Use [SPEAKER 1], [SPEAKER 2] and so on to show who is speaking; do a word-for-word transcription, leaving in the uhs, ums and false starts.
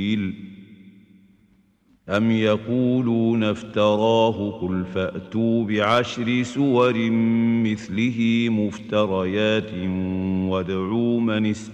[SPEAKER 1] أم يقولون افتراه قل فأتوا بعشر سور مثله مفتريات وادعوا من استطاع